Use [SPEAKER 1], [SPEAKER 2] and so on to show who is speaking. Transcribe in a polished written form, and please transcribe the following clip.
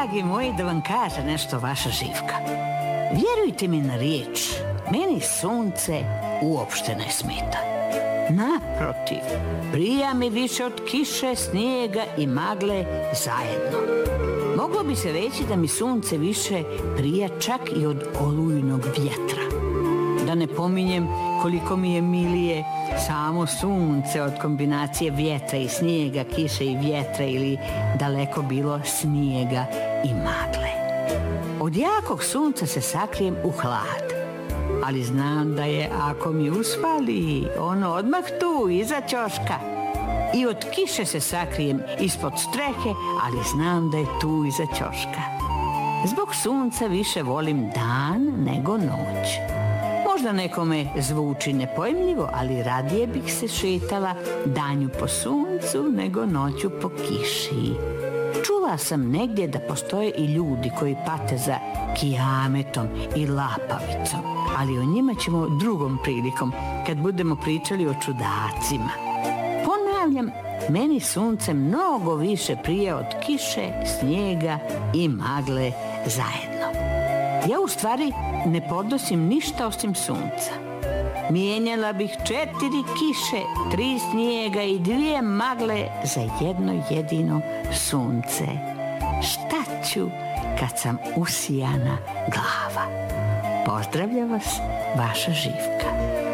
[SPEAKER 1] dragi moji, da vam kaže nešto vaša Živka. Vjerujte mi na riječ, meni sunce uopšte ne smeta. Naprotiv, prija mi više od kiše, snijega i magle zajedno. Moglo bi se reći da mi sunce više prija čak i od olujnog vjetra. Da ne pominjem koliko mi je milije samo sunce od kombinacije vjetra i snijega, kiše i vjetra ili daleko bilo snijega i magle. Od jakog sunca se sakrijem u hlad, ali znam da je ako mi usfali, ono odmah tu iza ćoška. I od kiše se sakrijem ispod strehe, ali znam da je tu iza ćoška. Zbog sunca više volim dan nego noć. Možda nekome zvuči nepojmljivo, ali radije bih se šetala danju po suncu nego noću po kiši. Čula sam negdje da postoje i ljudi koji pate za kijametom i lapavicom, ali o njima ćemo drugom prilikom, kad budemo pričali o čudacima. Ponavljam, meni sunce mnogo više prije od kiše, snijega i magle zajedno. Ja u stvari ne podnosim ništa osim sunca. Mijenjala bih 4 kiše, 3 snijega i 2 magle za jedno jedino sunce. Šta ću kad sam usijana glava? Pozdravlja vas vaša Živka.